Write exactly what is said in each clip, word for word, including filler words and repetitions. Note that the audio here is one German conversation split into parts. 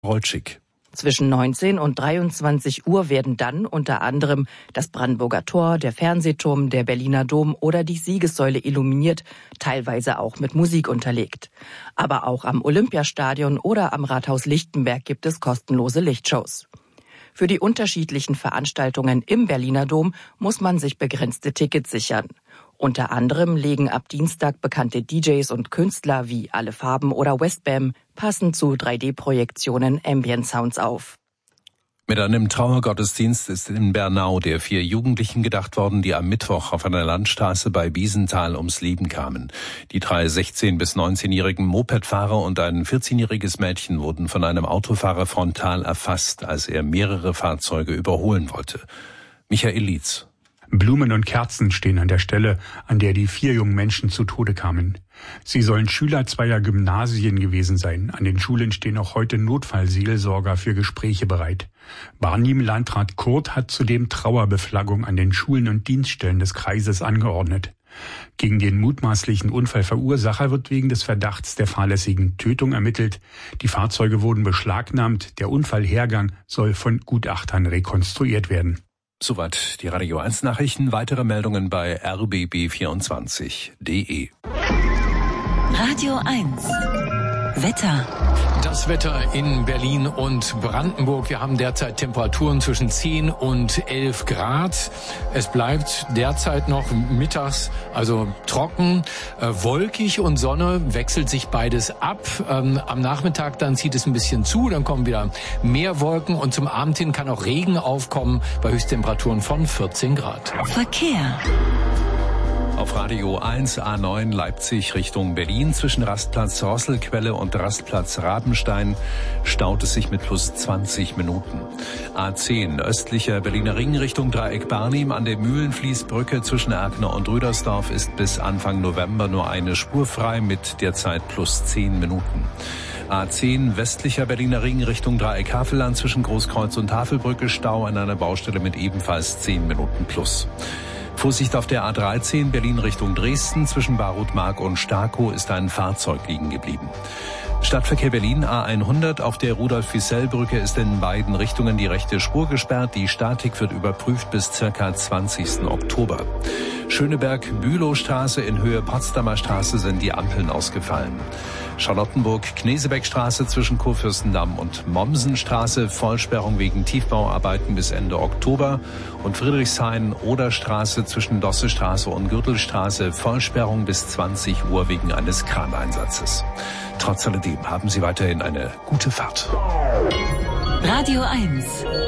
Roltschick. Zwischen neunzehn und dreiundzwanzig Uhr werden dann unter anderem das Brandenburger Tor, der Fernsehturm, der Berliner Dom oder die Siegessäule illuminiert, teilweise auch mit Musik unterlegt. Aber auch am Olympiastadion oder am Rathaus Lichtenberg gibt es kostenlose Lichtshows. Für die unterschiedlichen Veranstaltungen im Berliner Dom muss man sich begrenzte Tickets sichern. Unter anderem legen ab Dienstag bekannte D Js und Künstler wie Alle Farben oder Westbam passend zu drei D-Projektionen Ambient Sounds auf. Mit einem Trauergottesdienst ist in Bernau der vier Jugendlichen gedacht worden, die am Mittwoch auf einer Landstraße bei Wiesenthal ums Leben kamen. Die drei sechzehn- bis neunzehnjährigen Mopedfahrer und ein vierzehnjähriges Mädchen wurden von einem Autofahrer frontal erfasst, als er mehrere Fahrzeuge überholen wollte. Michael Lietz. Blumen und Kerzen stehen an der Stelle, an der die vier jungen Menschen zu Tode kamen. Sie sollen Schüler zweier Gymnasien gewesen sein. An den Schulen stehen auch heute Notfallseelsorger für Gespräche bereit. Barnim-Landrat Kurt hat zudem Trauerbeflaggung an den Schulen und Dienststellen des Kreises angeordnet. Gegen den mutmaßlichen Unfallverursacher wird wegen des Verdachts der fahrlässigen Tötung ermittelt. Die Fahrzeuge wurden beschlagnahmt. Der Unfallhergang soll von Gutachtern rekonstruiert werden. Soweit die Radio eins Nachrichten. Weitere Meldungen bei r b b vierundzwanzig punkt d e. Radio eins Wetter. Das Wetter in Berlin und Brandenburg. Wir haben derzeit Temperaturen zwischen zehn und elf Grad. Es bleibt derzeit noch mittags also trocken, äh, wolkig und Sonne, wechselt sich beides ab. Ähm, am Nachmittag dann zieht es ein bisschen zu, dann kommen wieder mehr Wolken und zum Abend hin kann auch Regen aufkommen bei Höchsttemperaturen von vierzehn Grad. Verkehr. Auf Radio eins A neun Leipzig Richtung Berlin zwischen Rastplatz Rosselquelle und Rastplatz Rabenstein staut es sich mit plus zwanzig Minuten. A zehn östlicher Berliner Ring Richtung Dreieck Barnim an der Mühlenfließbrücke zwischen Erkner und Rüdersdorf ist bis Anfang November nur eine Spur frei mit derzeit plus zehn Minuten. A zehn westlicher Berliner Ring Richtung Dreieck Havelland zwischen Großkreuz und Tafelbrücke Stau an einer Baustelle mit ebenfalls zehn Minuten plus. Vorsicht auf der A dreizehn Berlin Richtung Dresden. Zwischen Barutmark und Starkow ist ein Fahrzeug liegen geblieben. Stadtverkehr Berlin A hundert auf der Rudolf-Wissell-Brücke ist in beiden Richtungen die rechte Spur gesperrt. Die Statik wird überprüft bis circa zwanzigsten Oktober. Schöneberg-Bülowstraße in Höhe Potsdamer Straße sind die Ampeln ausgefallen. Charlottenburg-Knesebeckstraße zwischen Kurfürstendamm und Mommsenstraße, Vollsperrung wegen Tiefbauarbeiten bis Ende Oktober. Und Friedrichshain-Oderstraße zwischen Dossestraße und Gürtelstraße, Vollsperrung bis zwanzig Uhr wegen eines Kraneinsatzes. Trotz alledem haben Sie weiterhin eine gute Fahrt. Radio eins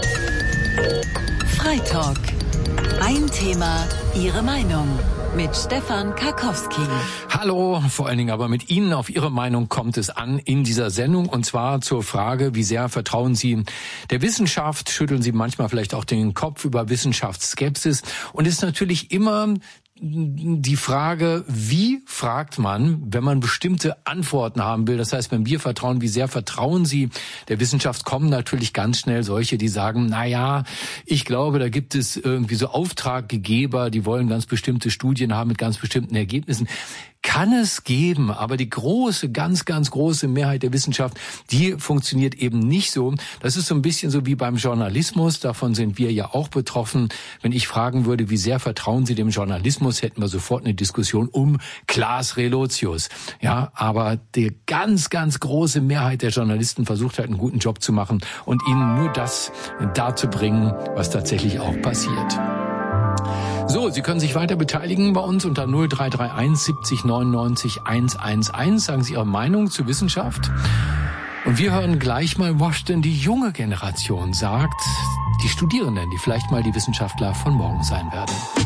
Freitalk. Ein Thema, Ihre Meinung. Mit Stefan Karkowski. Hallo, vor allen Dingen aber mit Ihnen. Auf Ihre Meinung kommt es an in dieser Sendung. Und zwar zur Frage, wie sehr vertrauen Sie der Wissenschaft? Schütteln Sie manchmal vielleicht auch den Kopf über Wissenschaftsskepsis? Und es ist natürlich immer die Frage, wie fragt man, wenn man bestimmte Antworten haben will? Das heißt, wenn wir vertrauen, wie sehr vertrauen Sie der Wissenschaft? Kommen natürlich ganz schnell solche, die sagen, na ja, ich glaube, da gibt es irgendwie so Auftraggeber, die wollen ganz bestimmte Studien haben mit ganz bestimmten Ergebnissen. Kann es geben, aber die große, ganz, ganz große Mehrheit der Wissenschaft, die funktioniert eben nicht so. Das ist so ein bisschen so wie beim Journalismus, davon sind wir ja auch betroffen. Wenn ich fragen würde, wie sehr vertrauen Sie dem Journalismus, hätten wir sofort eine Diskussion um Klaas Relotius. Ja, aber die ganz, ganz große Mehrheit der Journalisten versucht halt einen guten Job zu machen und ihnen nur das darzubringen, was tatsächlich auch passiert. So, Sie können sich weiter beteiligen bei uns unter null drei drei eins siebzig neunundneunzig hundertelf. Sagen Sie Ihre Meinung zur Wissenschaft. Und wir hören gleich mal, was denn die junge Generation sagt. Die Studierenden, die vielleicht mal die Wissenschaftler von morgen sein werden.